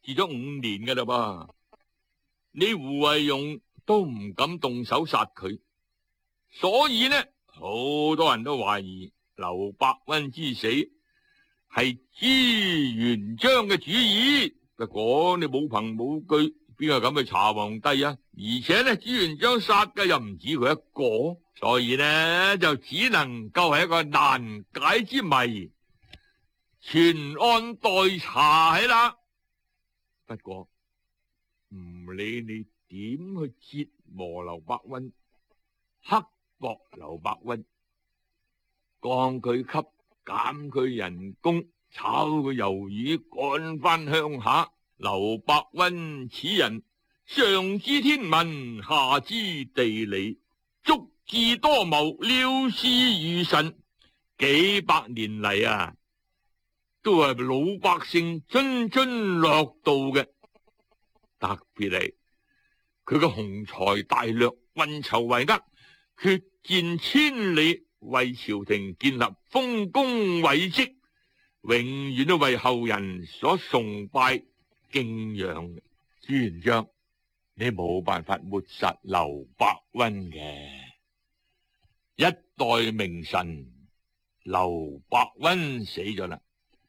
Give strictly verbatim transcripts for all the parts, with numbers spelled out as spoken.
治咗五年噶啦噃，你胡惟庸都唔敢動手殺佢，所以呢，好多人都懷疑劉伯溫之死係朱元璋嘅主意。不過你冇憑冇據，邊個敢去查皇帝啊？而且呢，朱元璋殺嘅又唔止佢一個，所以呢就只能夠係一個難解之謎，全案待查起啦。不過唔理你點去折磨劉伯溫，刻薄劉伯溫，降佢級，減佢人工，炒佢魷魚，趕翻鄉下。劉伯溫此人上知天文，下知地理，足智多謀，料事如神，幾百年嚟啊，都係老百姓津津樂道嘅。特別係佢嘅雄才大略，運籌帷幄，決戰千里，為朝廷建立豐功偉績，永遠都為後人所崇拜敬仰。朱元璋，你冇辦法抹殺劉伯溫嘅一代名臣。劉伯溫死咗啦，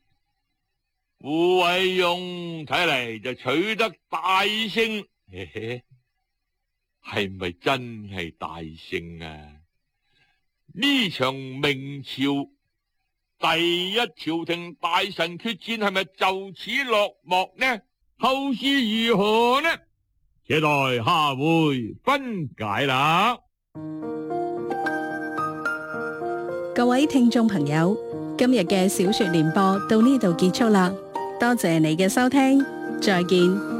胡惟庸睇嚟就取得大勝。嘿嘿，係咪真係大勝啊？呢場明朝第一朝廷大臣決戰係咪就此落幕呢？後事如何呢？且待下回分解啦。 各位聽眾朋友，今日嘅小說聯播到呢度結束啦，多謝你嘅收聽，再見。